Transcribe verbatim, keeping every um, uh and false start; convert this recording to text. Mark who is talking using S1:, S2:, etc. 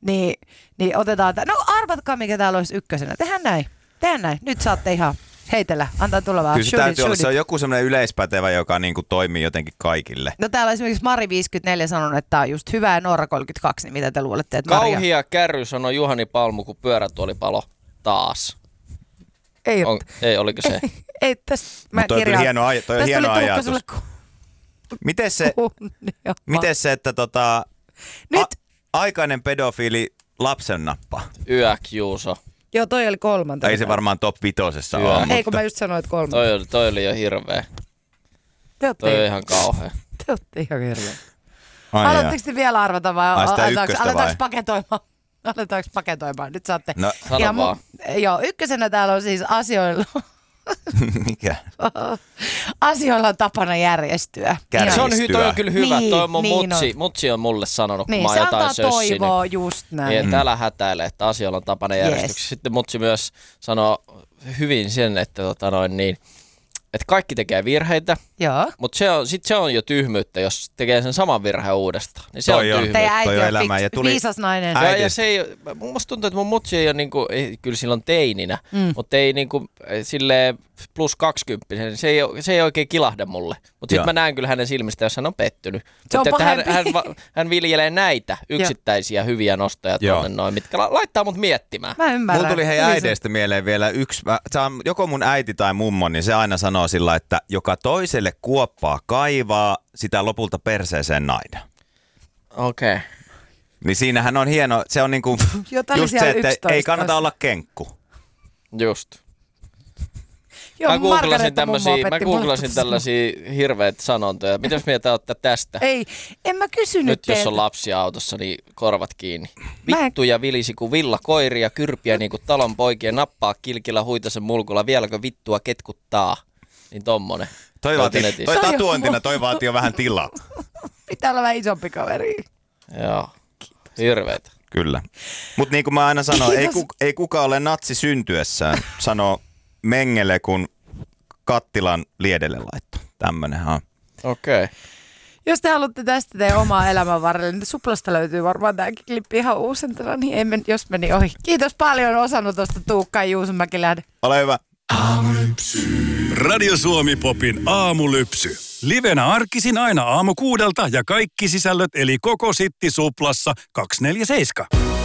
S1: Niin, niin otetaan, t- no arvatkaa mikä täällä olisi ykkösenä. Tehdään näin, tehdään näin. Nyt saatte ihan heitellä, antaa tulla vähän.
S2: Kyllä se täytyy olla, se on joku semmoinen yleispätevä, joka niinku toimii jotenkin kaikille.
S1: No täällä esimerkiksi Mari viisikymmentäneljä sanonut, että tää on just hyvä ja Noora kolmekymmentäkaksi, niin mitä te luulette, että Maria...
S3: Kauhia kärry sanoi Juhani Palmu, kun pyörätuolipalo taas.
S1: Ei,
S3: on, ei oliko se?
S1: Ei, ei tästä mä
S2: toi
S1: kirjaan.
S2: Hieno, aj- toi on hieno ajatus. Ku... Miten se, miten se, että tota, Nyt. A- aikainen pedofiili lapsen nappa?
S3: Yäk Juuso.
S1: Joo, toi oli kolmantena.
S2: Ei se varmaan top vitosessa ole. Mutta...
S1: Ei, kun mä just sanoin, että kolmantena.
S3: Toi oli, toi oli jo hirveä. Te toi on ihan kauhea.
S1: Te ootte ihan hirveä. Haluatteko te vielä arvata vai aletaanko paketoimaan? Aletaanko paketoimaan? Nyt saatte.
S3: No, sano vaan.
S1: Mu- joo, ykkösenä täällä on siis asioilla.
S2: Mikä?
S1: Asioilla on tapana järjestyä.
S3: Se on, toi on kyllä hyvä.
S1: Niin,
S3: toi on mun
S1: niin
S3: mutsi. On. Mutsi on mulle sanonut, kun
S1: niin,
S3: mä oon jotain sössinyt.
S1: Se antaa toivoa, just näin.
S3: Niin, että älä hätäile, että asioilla on tapana järjestyksiä. Yes. Sitten mutsi myös sanoo hyvin sen, että tota noin niin, että kaikki tekee virheitä, mutta se on, sit se on jo tyhmyyttä, jos tekee sen saman virheen uudestaan. Niin se toi on tyhmyyttä.
S1: Teidän äiti on elämä. Ja tuli viisas nainen.
S3: Ja, ja se ei, musta tuntuu, että mun mutsi ei ole niinku, ei, kyllä silloin teininä, mm. mutta ei niinku silleen plus kaksikymppinen, se ei, se ei oikein kilahda mulle. Mutta sitten mä näen kyllä hänen silmistä, jos hän on pettynyt.
S1: Se on
S3: että hän, hän, hän viljelee näitä yksittäisiä hyviä nostoja tuonne noin, mitkä la, laittaa mut miettimään.
S1: Mä ymmärrän.
S2: Mulla tuli hei äideistä mieleen vielä yksi, mä, on, joko mun äiti tai mummo, niin se aina sanoo sillä, että joka toiselle kuoppaa kaivaa, sitä lopulta perseeseen naida.
S3: Okei. Okay.
S2: Niin siinähän on hieno, se on niinku just se, että ei kannata olla kenkku.
S3: Just.
S1: Joo,
S3: mä googlasin tällaisia, mä googlasin tällaisia hirveitä sanontoja. Mitäs mieltä olette tästä?
S1: Ei, en mä kysynyt
S3: Nyt
S1: teiltä.
S3: Jos on lapsia autossa, niin korvat kiinni. Vittuja vilisi kuin villa koiria, kyrpiä niin kuin talon poikia, nappaa kilkillä huitasen mulkulla, vieläkö vittua ketkuttaa. Niin tommonen.
S2: Toi, vaati, toi tatuointina, toi vaatii jo vähän tilaa.
S1: Pitää olla vähän isompi kaveri.
S3: Joo, hirveitä.
S2: Kyllä. Mutta niin kuin mä aina sanon, ei, ku, ei kukaan ole natsi syntyessään, sanoo Mengele, kun kattilan liedelle laitto. Tämmönen on.
S3: Okei. Okay.
S1: Jos te haluatte tästä teidän omaa elämän varrelle, niin Suplasta löytyy varmaan tämäkin klippi ihan uusintana, niin ei men, jos meni ohi. Kiitos paljon osanotosta Tuukka ja Juuso Mäkilähde.
S2: Ole hyvä.
S4: Aamulypsy. Radio Suomi Popin aamulypsy. Livenä arkisin aina aamu kuudelta ja kaikki sisällöt eli koko sitti Suplassa kaksikymmentäneljä seitsemän.